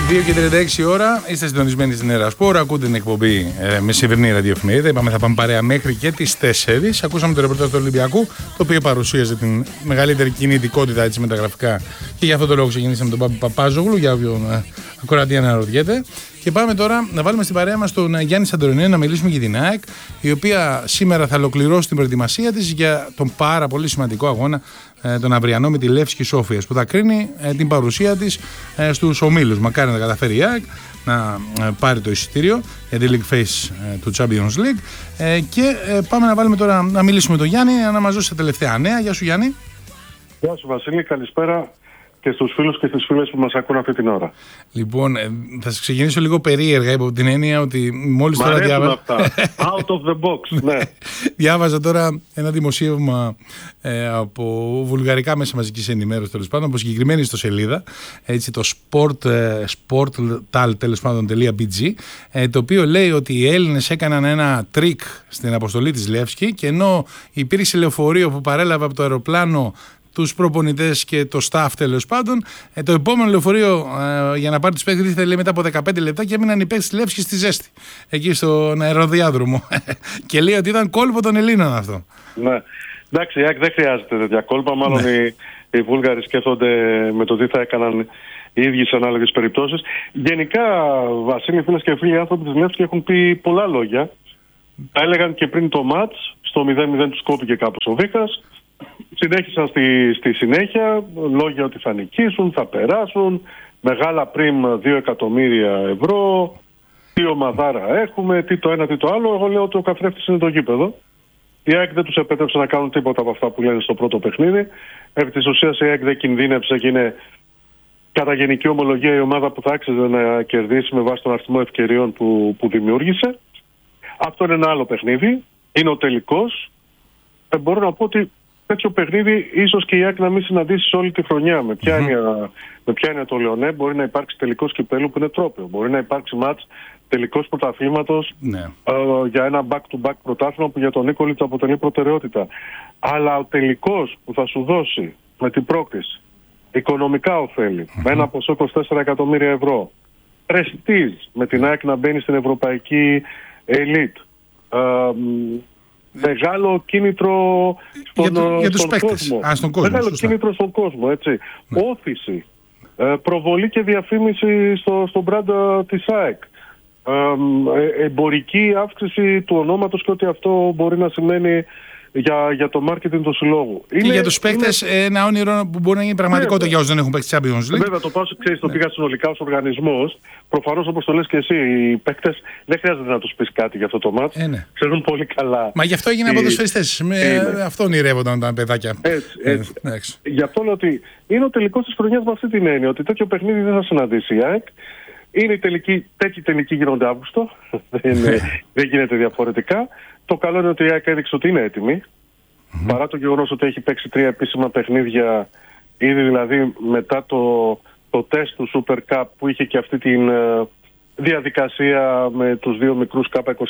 2:36 ώρα, είστε συντονισμένοι στην Έρα Σπορ, ακούτε την εκπομπή μεσημερινή ραδιοεφημερίδα. Είπαμε θα πάμε παρέα μέχρι και τις 4. Ακούσαμε το ρεπορτάζ του Ολυμπιακού, το οποίο παρουσίαζε την μεγαλύτερη κινητικότητα έτσι, με τα γραφικά. Και για αυτό το λόγο ξεκινήσαμε τον Πάπη Παπάζογλου, για όποιον ακροατή αναρωτιέται. Και πάμε τώρα να βάλουμε στην παρέα μας τον Γιάννη Σαντορινέ να μιλήσουμε για την ΑΕΚ, η οποία σήμερα θα ολοκληρώσει την προετοιμασία της για τον πάρα πολύ σημαντικό αγώνα τον αυριανό με τη Λεύσκη Σόφιας, που θα κρίνει την παρουσία της στους ομίλους. Μακάρι να τα καταφέρει η ΑΕΚ να πάρει το εισιτήριο για τη League Phase του Champions League. Και πάμε να βάλουμε τώρα να μιλήσουμε με τον Γιάννη να μας δώσει τα τελευταία νέα. Γεια σου Γιάννη. Γεια σου Βασίλη, καλησπέρα και στους φίλους και στις φίλες που μας ακούν αυτή την ώρα. Λοιπόν, θα σας ξεκινήσω λίγο περίεργα υπό την έννοια ότι μόλις τώρα διάβαζα... αυτά. Out of the box, ναι. Διάβαζα τώρα ένα δημοσίευμα από βουλγαρικά μέσα μαζικής ενημέρωσης, τέλος πάντων, από συγκεκριμένη ιστοσελίδα, έτσι, το sportal, τέλος πάντων, .bg, το οποίο λέει ότι οι Έλληνες έκαναν ένα τρίκ στην αποστολή της Λεύσκη και ενώ υπήρξε λεωφορείο που παρέλαβε από το αεροπλάνο τους προπονητές και το staff τέλος πάντων, το επόμενο λεωφορείο για να πάρει τους παίκτες ήθελε μετά από 15 λεπτά και έμειναν οι παίκτες της Λεύσκης στη ζέστη, εκεί στον αεροδιάδρομο. Και λέει ότι ήταν κόλπο των Ελλήνων αυτό. Ναι. Εντάξει, η ΑΕΚ δεν χρειάζεται τέτοια κόλπα. Μάλλον οι Βούλγαροι σκέφτονται με το τι θα έκαναν οι ίδιοι σε ανάλογες περιπτώσεις. Γενικά, Βασίλη, φίλες και φίλοι, οι άνθρωποι της Λεύσκης έχουν πει πολλά λόγια. Τα έλεγαν και πριν το μάτς, στο 0-0 τους κόπηκε κάπως ο Βίκας. Συνέχισαν στη συνέχεια λόγια ότι θα νικήσουν, θα περάσουν, μεγάλα πριμ 2 εκατομμύρια ευρώ, τι ομαδάρα έχουμε, τι το ένα τι το άλλο. Εγώ λέω ότι ο καθρέφτης είναι το γήπεδο. Η ΑΕΚ δεν τους επέτρεψε να κάνουν τίποτα από αυτά που λένε στο πρώτο παιχνίδι. Επί της ουσίας η ΑΕΚ δεν κινδύνεψε και είναι κατά γενική ομολογία η ομάδα που θα άξιζε να κερδίσει με βάση τον αριθμό ευκαιριών που δημιούργησε. Αυτό είναι ένα άλλο παιχνίδι. Είναι ο τελικός. Μπορώ να πω ότι τέτοιο παιχνίδι ίσως και η ΑΕΚ να μην συναντήσει σε όλη τη χρονιά. Με ποια είναι το Λεωνέ, μπορεί να υπάρξει τελικός κυπέλλου που είναι τρόπαιο. Μπορεί να υπάρξει μάτς τελικός πρωταθλήματος για ένα back-to-back πρωτάθλημα που για τον Νίκολιτς αποτελεί προτεραιότητα. Αλλά ο τελικός που θα σου δώσει με την πρόκριση οικονομικά ωφέλη, με ένα ποσό 24 εκατομμύρια ευρώ, πρεστίζ με την ΑΕΚ να μπαίνει στην ευρωπαϊκή ελίτ, μεγάλο κίνητρο στον κόσμο. Μεγάλο κίνητρο στον κόσμο, έτσι. Όθηση, προβολή και διαφήμιση στο brand της ΑΕΚ. Εμπορική αύξηση του ονόματος και ότι αυτό μπορεί να σημαίνει για το marketing του συλλόγου. Και για τους παίκτες ένα όνειρο που μπορεί να γίνει πραγματικότητα για όσους δεν έχουν παίξει Champions League. Βέβαια, το πάω το πήγα συνολικά ως οργανισμός. Προφανώς, όπως το λες και εσύ, οι παίκτες δεν χρειάζεται να τους πεις κάτι για αυτό το μάτς. Ξέρουν πολύ καλά. Μα γι' αυτό έγιναν ποδοσφαιριστές. Αυτό ονειρεύονταν τα παιδάκια. Έτσι. Γι' αυτό λέω ότι είναι ο τελικός της χρονιάς με αυτή την έννοια, ότι τέτοιο παιχνίδι δεν θα συναντήσει η ΑΕΚ. Είναι τέτοιοι τελικοί γίνονται Αύγουστο. Δεν γίνεται διαφορετικά. Το καλό είναι ότι η ΑΕΚ έδειξε ότι είναι έτοιμη. Παρά το γεγονός ότι έχει παίξει 3 επίσημα παιχνίδια ήδη, δηλαδή μετά το τεστ του Super Cup που είχε και αυτή τη διαδικασία με τους 2 μικρούς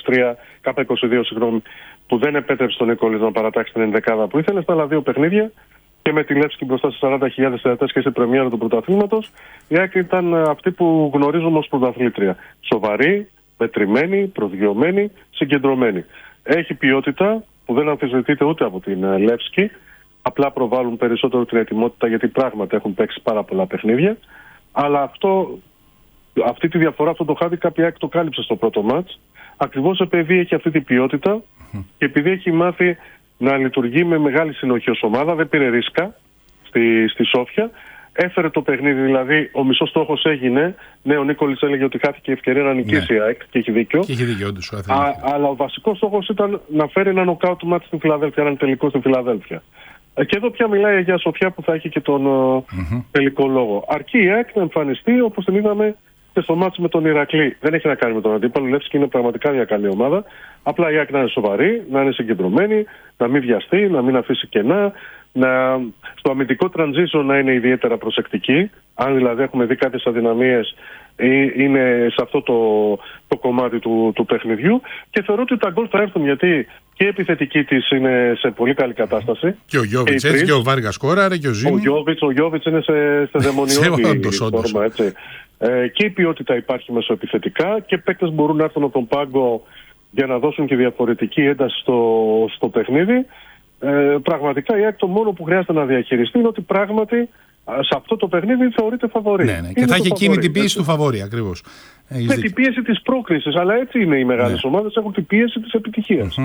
K22 που δεν επέτρεψε τον Νικόλης να παρατάξει την ενδεκάδα που ήθελε, στα άλλα 2 παιχνίδια και με τη Λεύσκη μπροστά σε 40.000 θεατές και σε πρεμιέρα του πρωταθλήματος, η ΑΕΚ ήταν αυτή που γνωρίζουμε ως πρωταθλήτρια. Σοβαρή, μετρημένη, προσγειωμένη, συγκεντρωμένη. Έχει ποιότητα που δεν αμφισβητείται ούτε από την Λεύσκη. Απλά προβάλλουν περισσότερο την ετοιμότητα γιατί πράγματι έχουν παίξει πάρα πολλά παιχνίδια. Αλλά αυτή τη διαφορά, αυτό το χάδι, κάποια ΑΕΚ το κάλυψε στο πρώτο μάτς. Ακριβώς επειδή έχει αυτή την ποιότητα και επειδή έχει μάθει να λειτουργεί με μεγάλη συνοχή ως ομάδα, δεν πήρε ρίσκα στη Σόφια. Έφερε το παιχνίδι, δηλαδή ο μισός στόχος έγινε. Ναι, ο Νίκολης έλεγε ότι χάθηκε η ευκαιρία να νικήσει η ΑΕΚ και έχει δίκιο. Και έχει δίκιο, όντως. Αλλά ο βασικός στόχος ήταν να φέρει ένα νοκάουτ μάτι στην Φιλαδέλφια, έναν τελικό στην Φιλαδέλφια. Και εδώ πια μιλάει για Σοφιά που θα έχει και τον τελικό λόγο. Αρκεί η ΑΕΚ να εμφανιστεί όπως την είδαμε και στο μάτι με τον Ηρακλή. Δεν έχει να κάνει με τον αντίπαλο. Η Λεύσκη είναι πραγματικά μια καλή ομάδα. Απλά η ΑΕΚ να είναι σοβαρή, να είναι συγκεντρωμένη, να μην βιαστεί, να μην αφήσει κενά. Στο αμυντικό transition να είναι ιδιαίτερα προσεκτική. Αν δηλαδή έχουμε δει κάποιες αδυναμίες, είναι σε αυτό το κομμάτι του παιχνιδιού. Και θεωρώ ότι τα γκολ θα έρθουν γιατί και η επιθετική της είναι σε πολύ καλή κατάσταση. Και ο Γιώβιτς έτσι, και ο Βάργας σκόραρε και ο Ζήμι. Ο Γιώβιτς είναι σε δαιμονιώδη φόρμα, έτσι. Και η ποιότητα υπάρχει μεσοεπιθετικά και παίκτες μπορούν να έρθουν από τον πάγκο για να δώσουν και διαφορετική ένταση στο παιχνίδι. Πραγματικά η ΑΕΚ το μόνο που χρειάζεται να διαχειριστεί είναι ότι πράγματι σε αυτό το παιχνίδι θεωρείται φαβορί. Ναι. Και θα έχει εκείνη την πίεση του φαβορί ακριβώς. Με την πίεση της πρόκρισης, αλλά έτσι είναι οι μεγάλες ομάδες, έχουν την πίεση της επιτυχίας.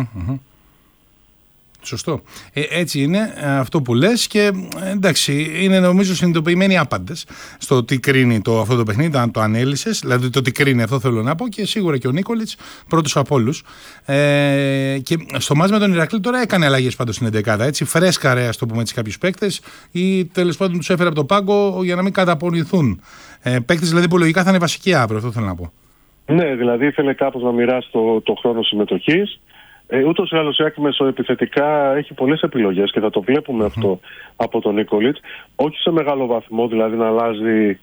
Σωστό. Έτσι είναι αυτό που λες και εντάξει, είναι νομίζω συνειδητοποιημένοι άπαντες στο τι κρίνει αυτό το παιχνίδι, αν το ανέλυσες, δηλαδή το τι κρίνει, αυτό θέλω να πω, και σίγουρα και ο Νίκολιτς πρώτος από όλους. Και στο μάτς με τον Ηρακλή τώρα έκανε αλλαγές πάντως στην 11η, έτσι, φρέσκαρε, ας το πούμε έτσι, κάποιους παίκτες ή τέλος πάντων τους έφερε από το πάγκο για να μην καταπονηθούν. Παίκτες δηλαδή που λογικά θα είναι βασικοί αύριο, αυτό θέλω να πω. Ναι, δηλαδή ήθελε κάπως να μοιράσει το χρόνο συμμετοχής. Ούτως ή άλλως η ΑΕΚ μεσοεπιθετικά έχει πολλές επιλογές και θα το βλέπουμε αυτό από τον Νίκολιτς. Όχι σε μεγάλο βαθμό, δηλαδή να αλλάζει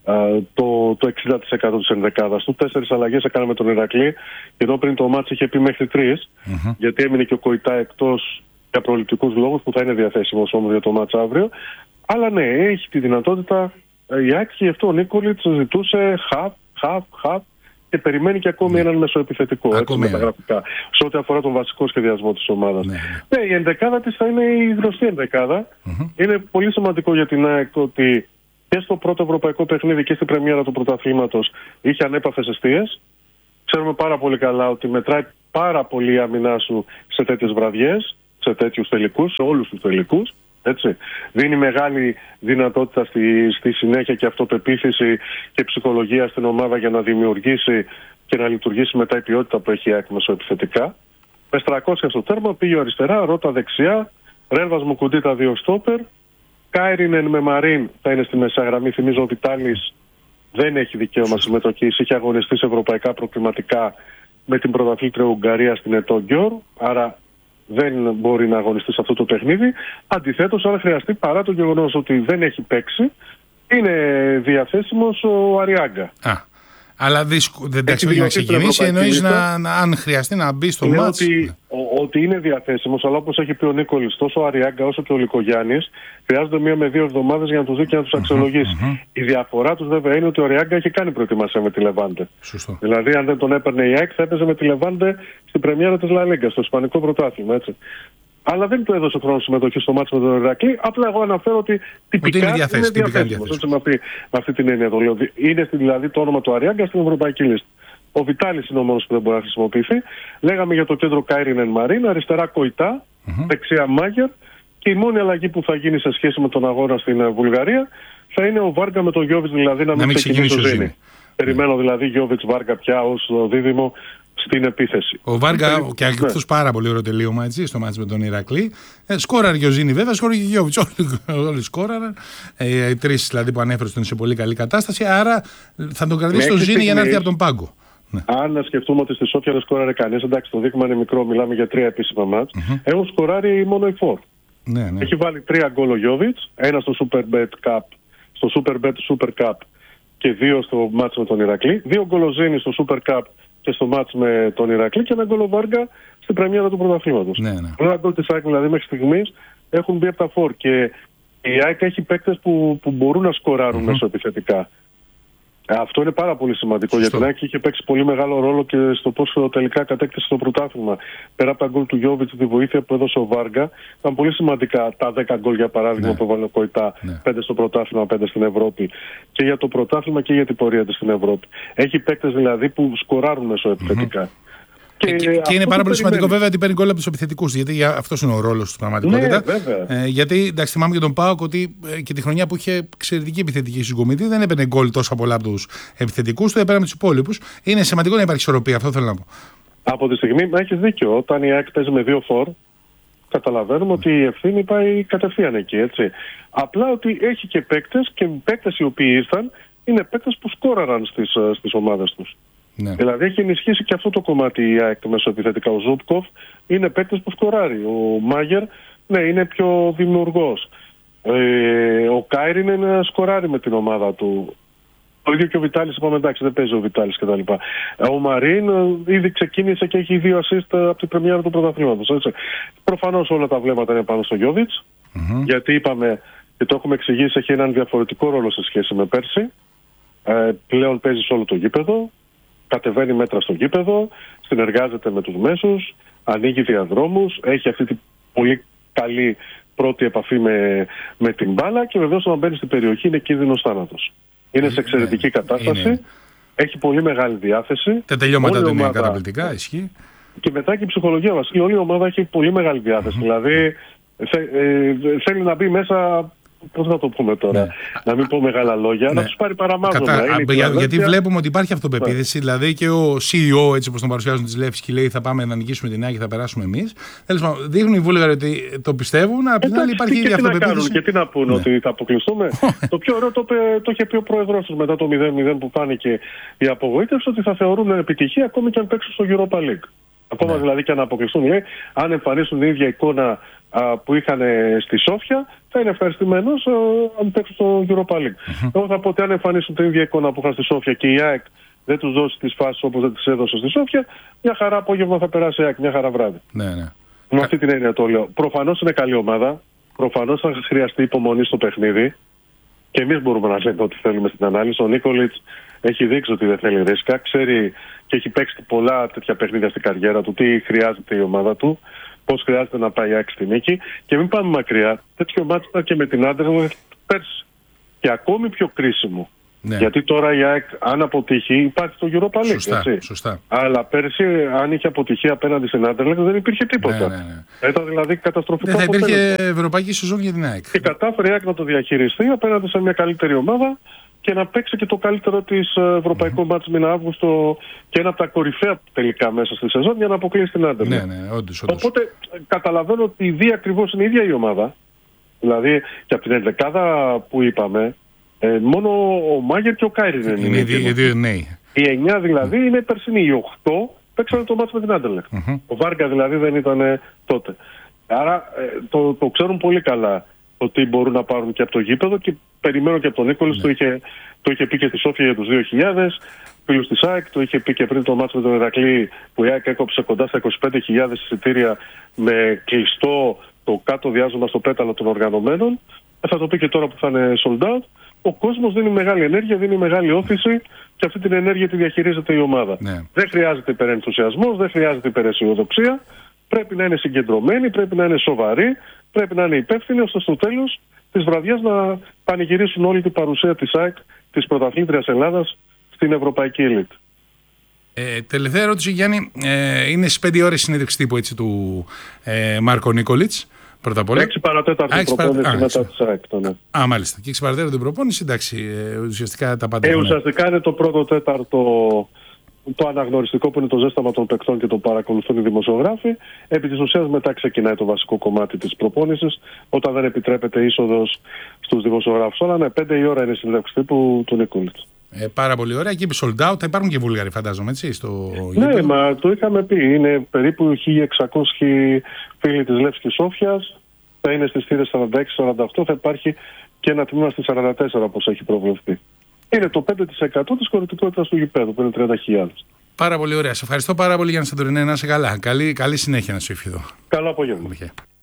το 60% της ενδεκάδας του. 4 αλλαγές έκανε με τον Ηρακλή, ενώ πριν το μάτς είχε πει μέχρι 3, γιατί έμεινε και ο Κοϊτά εκτός για προληπτικούς λόγους που θα είναι διαθέσιμος όμως για το μάτς αύριο. Αλλά ναι, έχει τη δυνατότητα η ΑΕΚ και γι' αυτό ο Νίκολιτς ζητούσε χαφ και περιμένει και ακόμη έναν μεσοεπιθετικό, έτσι, μεταγραφικά, σε ό,τι αφορά τον βασικό σχεδιασμό της ομάδας. Ναι, η ενδεκάδα της θα είναι η γνωστή ενδεκάδα. Είναι πολύ σημαντικό για την ΑΕΚ ότι και στο πρώτο ευρωπαϊκό παιχνίδι και στην πρεμιέρα του πρωταθλήματος είχε ανέπαφες εστίες. Ξέρουμε πάρα πολύ καλά ότι μετράει πάρα πολύ η άμυνά σου σε τέτοιες βραδιές, σε τέτοιους τελικούς, σε όλους τους τελικούς. Έτσι. Δίνει μεγάλη δυνατότητα στη συνέχεια και αυτοπεποίθηση και ψυχολογία στην ομάδα για να δημιουργήσει και να λειτουργήσει μετά η ποιότητα που έχει η ΑΕΚ μεσοεπιθετικά. Με 300 στο τέρμα, πήγε αριστερά, Ρώτα δεξιά, Ρέρβας Μουκουντή τα 2 στόπερ, Κάιρινεν με Μαρίν θα είναι στη μεσαία γραμμή. Θυμίζω ο Βιτάλης δεν έχει δικαίωμα συμμετοχής, είχε αγωνιστεί σε ευρωπαϊκά προκριματικά με την πρωταθλήτρια Ουγγαρία στην Ετό Γκιόρ, άρα δεν μπορεί να αγωνιστεί σε αυτό το παιχνίδι. Αντιθέτως, αν χρειαστεί, παρά το γεγονός ότι δεν έχει παίξει, είναι διαθέσιμος ο Αριάγκα. Αλλά δεν τα για να ξεκινήσει, εννοείς αν χρειαστεί να μπει στο μάτς. Ότι είναι διαθέσιμος, αλλά όπως έχει πει ο Νίκολης, τόσο ο Αριάγκα όσο και ο Λικογιάννης χρειάζονται 1 με 2 εβδομάδες για να τους δει και να τους αξιολογήσει. Η διαφορά τους βέβαια είναι ότι ο Αριάγκα έχει κάνει προετοιμασία με τη Λεβάντε. Δηλαδή, αν δεν τον έπαιρνε η ΑΕΚ, θα έπαιζε με τη Λεβάντε στην πρεμιέρα της Λα Λίγκα, στο Ισπανικό πρωτάθλημα. Έτσι. Αλλά δεν του έδωσε χρόνο συμμετοχή στο μάτσο με τον Ηρακλή. Απλά εγώ αναφέρω ότι τυπικά είναι διαθέσιμος. Με αυτή την έννοια το λέω. Είναι δηλαδή το όνομα του Αριάγκα στην ευρωπαϊκή λίστα. Ο Βιτάλης είναι ο μόνος που δεν μπορεί να χρησιμοποιηθεί. Λέγαμε για το κέντρο Κάιρινεν Μαρίν, αριστερά Κοϊτά, δεξιά Μάγερ. Και η μόνη αλλαγή που θα γίνει σε σχέση με τον αγώνα στην Βουλγαρία θα είναι ο Βάργα με τον Γιόβιτς, δηλαδή να μην ξεκινήσει ο Ζήνη. Περιμένω δηλαδή Γιόβιτς Βάργα πια ως δίδυμο στην επίθεση. Ο Βάργα και αυτός πάρα πολύ ωραίο τελείωμα, έτσι, στο μάτς με τον Ηρακλή. Σκόραρε και ο Ζήνη βέβαια, σκόραρε και ο Γιόβιτς. Όλοι σκόραραν. Οι 3 δηλαδή που ανέφερε ήταν σε πολύ καλή κατάσταση. Άρα θα τον κρατήσει το Ζήνη για να έρθει από τον πάγκο. Αν σκεφτούμε ότι στη Σόφια δεν σκόραρε κανείς, εντάξει, το δείγμα είναι μικρό, μιλάμε για 3 επίσημα μάτς. Έχουν σκοράρει μόνο οι Φορ. Έχει βάλει 3 γκολ ο Γιόβιτς, 1 στο Superbet Cup, στο Superbet Super Cup και 2 στο μάτς με τον Ηρακλή. 2 γκολ ο Ζήνη στο Super Cup και στο μάτς με τον Ηρακλή και 1 γκολ ο Βάργα στην πρεμιέρα του πρωταθλήματος. Ένα γκολ της ΑΕΚ δηλαδή μέχρι στιγμής έχουν μπει από τα Φορ και η ΑΕΚ έχει παίκτες που μπορούν να σκοράρουν μεσοεπιθετικά. Αυτό είναι πάρα πολύ σημαντικό γιατί η ΑΕΚ είχε παίξει πολύ μεγάλο ρόλο και στο πώς τελικά κατέκτησε το πρωτάθλημα. Πέρα από τα γκολ του Γιόβιτς, τη βοήθεια που έδωσε ο Βάργα, ήταν πολύ σημαντικά τα 10 γκολ για παράδειγμα που έβαλε ο Κοϊτά, 5 στο πρωτάθλημα, 5 στην Ευρώπη. Και για το πρωτάθλημα και για την πορεία της στην Ευρώπη. Έχει παίκτες δηλαδή που σκοράρουν μεσοεπιθετικά. Και είναι πάρα πολύ σημαντικό βέβαια ότι παίρνει γκολ από τους επιθετικούς, γιατί αυτό είναι ο ρόλος του πραγματικότητα. Γιατί εντάξει, θυμάμαι και τον ΠΑΟΚ ότι και τη χρονιά που είχε εξαιρετική επιθετική συγκομιδή δεν έπαιρνε γκολ τόσο πολλά από τους επιθετικούς, το έπαιρνε από τους υπόλοιπους. Είναι σημαντικό να υπάρχει ισορροπία, αυτό θέλω να πω. Από τη στιγμή που έχεις δίκιο, όταν η ΑΕΚ παίζει με 2 φορ, καταλαβαίνουμε ότι η ευθύνη πάει κατευθείαν εκεί, έτσι. Απλά ότι έχει και παίκτες οι οποίοι ήρθαν είναι παίκτες που σκόραραν στις ομάδες τους. Δηλαδή έχει ενισχύσει και αυτό το κομμάτι η ΑΕΚ μεσοεπιθετικά. Ο Ζούπκοφ είναι παίκτης που σκοράρει. Ο Μάγερ είναι πιο δημιουργός. Ο Κάιρινεν σκοράρει με την ομάδα του. Το ίδιο και ο Βιτάλης, είπαμε εντάξει, δεν παίζει ο Βιτάλης κτλ. Ο Μαρίν ήδη ξεκίνησε και έχει 2 assist από την πρεμιέρα του πρωταθλήματος. Προφανώς όλα τα βλέμματα είναι πάνω στο Γιόβιτς, γιατί είπαμε και το έχουμε εξηγήσει, έχει έναν διαφορετικό ρόλο σε σχέση με πέρσι. πλέον παίζει σε όλο το γήπεδο, κατεβαίνει μέτρα στο γήπεδο, συνεργάζεται με τους μέσους, ανοίγει διαδρόμους, έχει αυτή την πολύ καλή πρώτη επαφή με την μπάλα και βεβαίως όταν μπαίνει στην περιοχή είναι κίνδυνος θάνατος. Είναι σε εξαιρετική κατάσταση, έχει πολύ μεγάλη διάθεση. Τα τελειώματα του είναι καταπληκτικά, ισχύει. Και μετά και η ψυχολογία μας. Όλη η ομάδα έχει πολύ μεγάλη διάθεση. Δηλαδή θέλει να μπει μέσα. Πώς να το πούμε τώρα, να μην πω μεγάλα λόγια, να τους πάρει παραμάζωνα. Γιατί βλέπουμε ότι υπάρχει αυτοπεποίθηση, δηλαδή και ο CEO, έτσι όπως τον παρουσιάζουν τις Λεύσκη, λέει θα πάμε να νικήσουμε την ΑΕΚ και θα περάσουμε εμείς. Δείχνουν οι Βούλγαροι ότι το πιστεύουν, απ' την άλλη υπάρχει ήδη αυτοπεποίθηση. Και τι να πούνε, ότι θα αποκλειστούμε. Το πιο ωραίο το είχε πει ο πρόεδρος τους μετά το 0-0 που φάνηκε η απογοήτευση, ότι θα θεωρούν επιτυχία ακόμη και αν παίξουν στο Europa League. Ακόμα δηλαδή και αν αποκλειστούν, λέει, αν εμφανίσουν την ίδια εικόνα που είχαν στη Σόφια, θα είναι ευχαριστημένος αν παίξουν στο Europa League. Εγώ θα πω ότι αν εμφανίσουν την ίδια εικόνα που είχαν στη Σόφια και η ΑΕΚ δεν τους δώσει τις φάσεις όπως δεν τις έδωσε στη Σόφια, μια χαρά απόγευμα θα περάσει η ΑΕΚ, μια χαρά βράδυ. Ναι. Με αυτή την έννοια το λέω. Προφανώς είναι καλή ομάδα, προφανώς θα χρειαστεί υπομονή στο παιχνίδι και εμείς μπορούμε να λέμε ό,τι θέλουμε στην ανάλυση. Ο Νίκολιτς έχει δείξει ότι δεν θέλει ρίσκα, ξέρει και έχει παίξει πολλά τέτοια παιχνίδια στην καριέρα του, τι χρειάζεται η ομάδα του, πώς χρειάζεται να πάει η ΑΕΚ στη νίκη. Και μην πάμε μακριά, τέτοιο μάτι ήταν και με την Άντερλεχτ πέρσι. Και ακόμη πιο κρίσιμο. Ναι. Γιατί τώρα η ΑΕΚ, αν αποτύχει, υπάρχει το Europa League. Σωστά. Αλλά πέρσι, αν είχε αποτυχία απέναντι στην Άντερλεχτ, δεν υπήρχε τίποτα. Ναι. Ήταν δηλαδή καταστροφικό. Δεν θα υπήρχε ευρωπαϊκή σεζόν για την ΑΕΚ. Και κατάφερε η ΑΕΚ να το διαχειριστεί απέναντι σε μια καλύτερη ομάδα και να παίξει και το καλύτερο της ευρωπαϊκό μάτς μήνα Αύγουστο και ένα από τα κορυφαία τελικά μέσα στη σεζόν για να αποκλείσει την Άντερλεχτ. Ναι, όντως. Οπότε καταλαβαίνω ότι η δύο ακριβώς είναι η ίδια η ομάδα. Δηλαδή και από την ενδεκάδα που είπαμε, μόνο ο Μάγερ και ο Κάιρι είναι οι δύο νέοι. Οι 9 δηλαδή είναι περσινοί. Οι 8 παίξανε το μάτς με την Άντερλεχτ. Ο Βάργα δηλαδή δεν ήταν τότε. Άρα το ξέρουν πολύ καλά ότι μπορούν να πάρουν και από το γήπεδο και περιμένω και από τον Νίκολης, το είχε πει και στη Σόφια για τους 2.000, φίλους της ΑΕΚ, το είχε πει και πριν το μάτσο με τον Ηρακλή που η ΑΕΚ έκοψε κοντά στα 25.000 εισιτήρια με κλειστό το κάτω διάζωμα στο πέταλο των οργανωμένων. Θα το πει και τώρα που θα είναι sold out. Ο κόσμος δίνει μεγάλη ενέργεια, δίνει μεγάλη όθηση και αυτή την ενέργεια τη διαχειρίζεται η ομάδα. Ναι. Δεν χρειάζεται υπερενθουσιασμός, δεν χρειάζεται υπεραισιοδοξία. Πρέπει να είναι συγκεντρωμένοι, πρέπει να είναι σοβαροί, πρέπει να είναι υπεύθυνοι, ώστε στο τέλος της βραδιάς να πανηγυρίσουν όλη την παρουσία της ΑΕΚ, της πρωταθλήτριας Ελλάδας, στην Ευρωπαϊκή Ελίτ. Τελευταία ερώτηση, Γιάννη. Είναι στις 5 ώρες συνέντευξη τύπου έτσι, του Μάρκο Νίκολιτς. Πρώτα απ' όλα. 6 παρατέταρτο προπόνηση μετά της ΑΕΚ. Ναι. Μάλιστα. Και 6 παρατέταρτο την προπόνηση, εντάξει. Ουσιαστικά τα πάντα. Ουσιαστικά είναι το πρώτο τέταρτο. Το αναγνωριστικό που είναι το ζέσταμα των παικτών και το παρακολουθούν οι δημοσιογράφοι. Επί της ουσίας μετά ξεκινάει το βασικό κομμάτι της προπόνησης, όταν δεν επιτρέπεται είσοδος στους δημοσιογράφους. Όλα είναι 5 η ώρα είναι η συνέντευξη τύπου του Νίκολιτς. Πάρα πολύ ωραία. Και sold out. Θα υπάρχουν και Βούλγαροι, φαντάζομαι, έτσι. Ναι, μα το είχαμε πει. Είναι περίπου 1.600 φίλοι της Λεύσκης Σόφιας. Θα είναι στις θύρες 46-48. Θα υπάρχει και ένα τμήμα στις 44 όπως έχει προβλεφθεί. Είναι το 5% της χωρητικότητας του γηπέδου, που είναι 30.000. Πάρα πολύ ωραία. Σε ευχαριστώ πάρα πολύ, Γιάννη Σαντορινέ. Να είσαι καλά. Καλή συνέχεια να σου ευχηθώ. Καλό απόγευμα.